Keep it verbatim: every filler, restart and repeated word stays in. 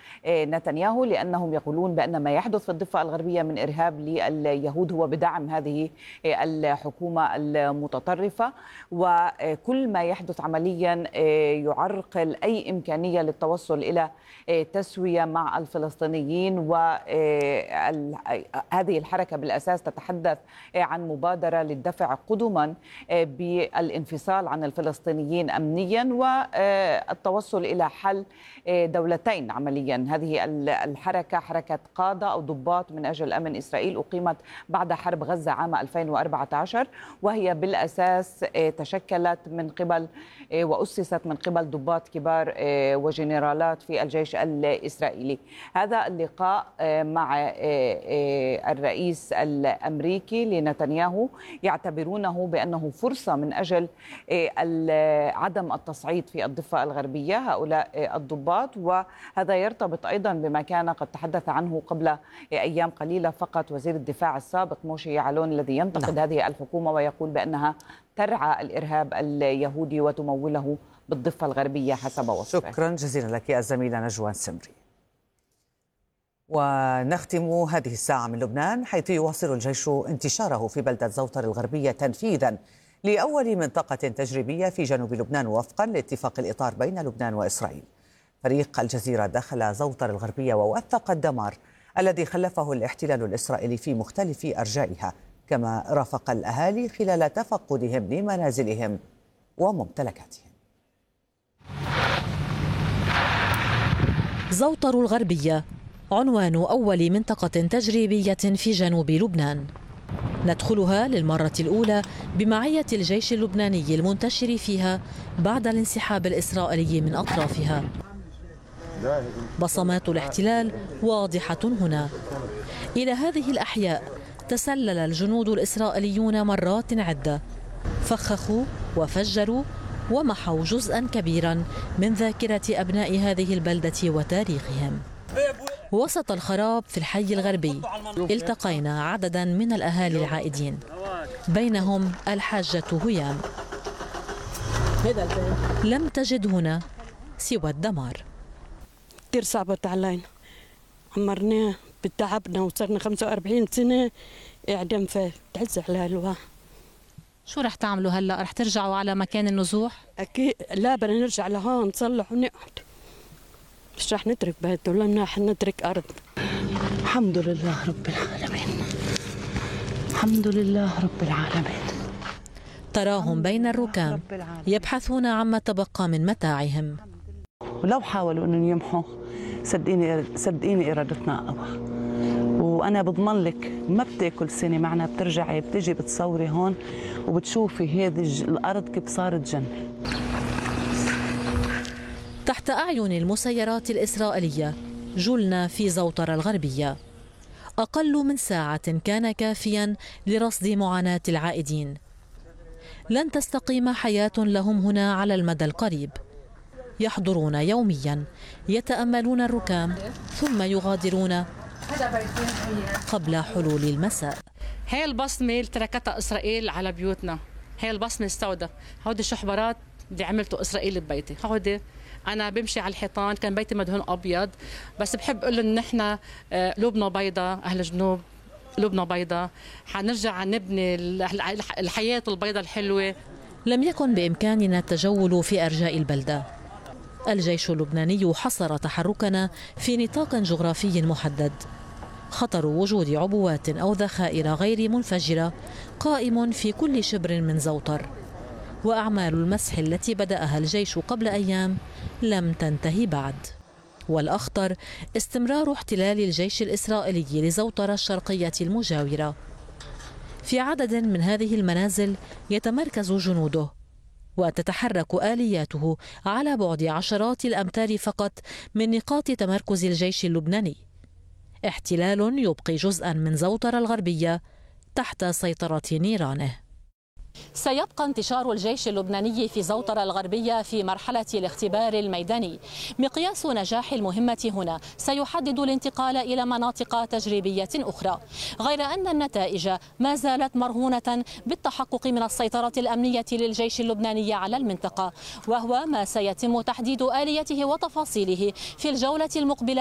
نتنياهو، لأنهم يقولون بأن ما يحدث في الضفة الغربية من إرهاب لليهود هو بدعم هذه الحكومة المتطرفة، وكل ما يحدث عمليا يعرقل أي إمكانية للتوصل إلى تسوية مع الفلسطينيين. وهذه الحركة بالأساس تتحدث عن مبادرة للدفع قدما بالانفصال عن الفلسطينيين أمنيا والتوصل إلى حل دولتين عمليا. هذه الحركة حركة قادة أو ضباط من أجل أمن إسرائيل أقيمت بعد حرب غزة عام ألفين وأربعة عشر، وهي بالأساس تشكلت من قبل وأسست من قبل ضباط كبار وجنرالات في الجيش الإسرائيلي. هذا اللقاء مع الرئيس الأمريكي لنتنياهو يعتبرونه بأنه فرصة من أجل عدم التصعيد في الضفة الغربية هؤلاء الضباط، وهذا يرتبط أيضا بما كان قد تحدث عنه قبل أيام قليلة فقط وزير الدفاع السابق موشي يعلون، الذي ينتقد نعم. هذه الحكومة ويقول بأنها ترعى الإرهاب اليهودي وتموله بالضفة الغربية حسب وصفه. شكرا جزيلا لك الزميلة نجوان سمري. ونختم هذه الساعة من لبنان، حيث يواصل الجيش انتشاره في بلدة زوطر الغربية تنفيذا لأول منطقة تجريبية في جنوب لبنان وفقا لاتفاق الإطار بين لبنان وإسرائيل. فريق الجزيرة دخل زوطر الغربية ووثق الدمار الذي خلفه الاحتلال الإسرائيلي في مختلف أرجائها، كما رافق الأهالي خلال تفقدهم لمنازلهم وممتلكاتهم. زوطر الغربية عنوان أول منطقة تجريبية في جنوب لبنان، ندخلها للمرة الأولى بمعية الجيش اللبناني المنتشر فيها بعد الانسحاب الإسرائيلي من أطرافها. بصمات الاحتلال واضحة هنا. إلى هذه الأحياء تسلل الجنود الإسرائيليون مرات عدة، فخخوا وفجروا ومحوا جزءا كبيرا من ذاكرة أبناء هذه البلدة وتاريخهم. وسط الخراب في الحي الغربي التقينا عددا من الأهالي العائدين، بينهم الحاجة هيام. لم تجد هنا سوى الدمار. كثير صعبت علينا، عمرناه بتعبنا وصرنا خمسة وأربعين سنة إعدام، فتعز على الواحد. شو رح تعملوا هلا؟ رح ترجعوا على مكان النزوح؟ أكيد لا، بدنا نرجع لهون نصلح ونقعد، مش رح نترك بيت ولا رح نترك أرض. الحمد لله رب العالمين، الحمد لله رب العالمين. تراهم بين الركام يبحثون عما تبقى من متاعهم، ولو حاولوا أن يمحوا صدقيني صدقيني إرادتنا أقوى. وأنا بضمن لك ما بتاكل سنة معنا، بترجعي بتجي بتصوري هون وبتشوفي هذه الأرض كيف صارت جنة. تحت أعين المسيرات الإسرائيلية جلنا في زوطر الغربية. أقل من ساعة كان كافيا لرصد معاناة العائدين. لن تستقيم حياة لهم هنا على المدى القريب. يحضرون يوميا، يتأملون الركام ثم يغادرون قبل حلول المساء. هاي البصمة اللي تركتها إسرائيل على بيوتنا، هاي البصمة السوداء، هودي الشحبرات اللي عملته إسرائيل ببيتي. هودي أنا بمشي على الحيطان، كان بيتي مدهون أبيض، بس بحب أقول إن إحنا قلوبنا بيضاء، أهل الجنوب قلوبنا بيضاء، حنرجع نبني الحياة البيضاء الحلوة. لم يكن بإمكاننا التجول في أرجاء البلدة. الجيش اللبناني حصر تحركنا في نطاق جغرافي محدد. خطر وجود عبوات أو ذخائر غير منفجرة قائم في كل شبر من زوطر، وأعمال المسح التي بدأها الجيش قبل أيام لم تنتهي بعد. والأخطر استمرار احتلال الجيش الإسرائيلي لزوطر الشرقية المجاورة. في عدد من هذه المنازل يتمركز جنوده، وتتحرك آلياته على بعد عشرات الأمتار فقط من نقاط تمركز الجيش اللبناني. احتلال يبقي جزءا من زوطر الغربية تحت سيطرة نيرانه. سيبقى انتشار الجيش اللبناني في زوطر الغربية في مرحلة الاختبار الميداني. مقياس نجاح المهمة هنا سيحدد الانتقال إلى مناطق تجريبية أخرى، غير أن النتائج ما زالت مرهونة بالتحقق من السيطرة الأمنية للجيش اللبناني على المنطقة، وهو ما سيتم تحديد آليته وتفاصيله في الجولة المقبلة